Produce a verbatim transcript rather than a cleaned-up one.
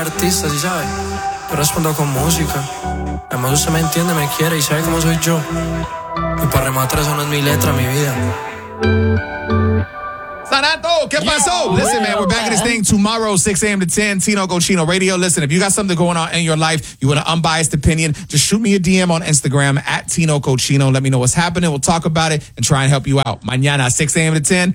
artista, ¿sí sabes? Yo respondo con música. Además usted me entiende, me quiere y sabe cómo soy yo. Y para rematar eso no es mi letra, mi vida. Sanato, ¿qué pasó? Listen, man, we're back in this thing tomorrow, six a.m. to ten, Tino Cochino Radio. Listen, if you got something going on in your life, you want an unbiased opinion, just shoot me a D M on Instagram at Tino Cochino. Let me know what's happening. We'll talk about it and try and help you out. Mañana, six a.m. to ten.